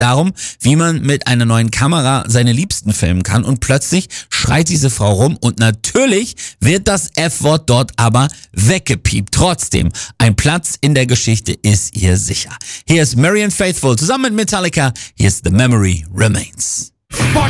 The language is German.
darum, wie man mit einer neuen Kamera seine Liebsten filmen kann und plötzlich schreit diese Frau rum und natürlich wird das F-Wort dort aber weggepiept. Trotzdem, ein Platz in der Geschichte ist ihr sicher. Hier ist Marianne Faithfull zusammen mit Metallica. Hier ist The Memory Remains.